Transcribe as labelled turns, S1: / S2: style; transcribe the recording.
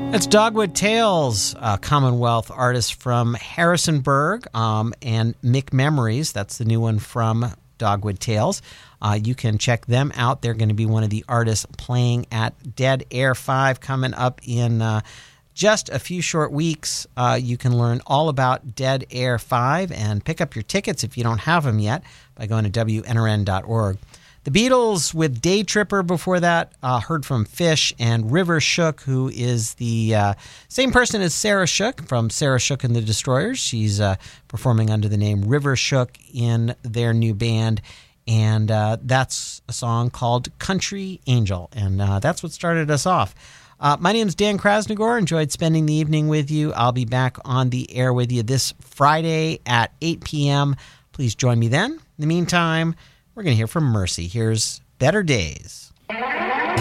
S1: It's Dogwood Tales, Commonwealth artist from Harrisonburg, and Mick Memories. That's the new one from Dogwood Tales. You can check them out. They're going to be one of the artists playing at Dead Air 5 coming up in just a few short weeks. You can learn all about Dead Air 5 and pick up your tickets if you don't have them yet by going to WNRN.org. The Beatles with Day Tripper before that, heard from Fish and River Shook, who is the same person as Sarah Shook from Sarah Shook and the Destroyers. She's performing under the name River Shook in their new band, and that's a song called Country Angel, and that's what started us off. My name is Dan Krasnogor. Enjoyed spending the evening with you. I'll be back on the air with you this Friday at 8 p.m. Please join me then. In the meantime, we're going to hear from Mercy. Here's Better Days.